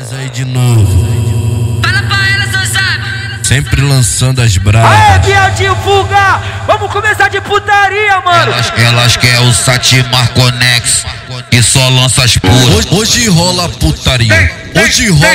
Nós aí de novo. Fala pra elas, não sabe. Sempre lançando as bravas. Aê, Bialdinho Fuga! Vamos começar de putaria, mano! Elas querem o Satimar Conex e só lança as puras. Hoje rola putaria. Hoje rola